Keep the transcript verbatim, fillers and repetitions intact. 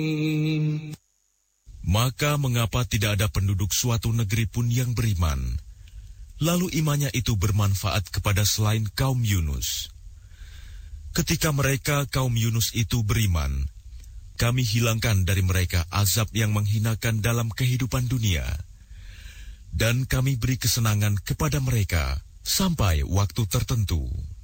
Maka mengapa tidak ada penduduk suatu negeri pun yang beriman, lalu imannya itu bermanfaat kepada selain kaum Yunus? Ketika mereka kaum Yunus itu beriman, kami hilangkan dari mereka azab yang menghinakan dalam kehidupan dunia, dan kami beri kesenangan kepada mereka sampai waktu tertentu.